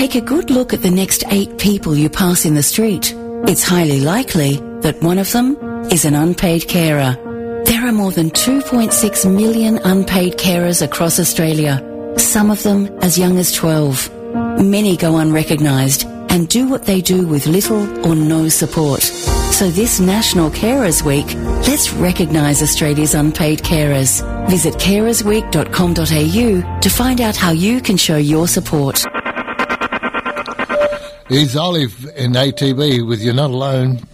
Take a good look at the next 8 people you pass in the street. It's highly likely that one of them is an unpaid carer. There are more than 2.6 million unpaid carers across Australia, some of them as young as 12. Many go unrecognised and do what they do with little or no support. So this National Carers Week, let's recognise Australia's unpaid carers. Visit carersweek.com.au to find out how you can show your support. Here's Olive in ATB with You're Not Alone.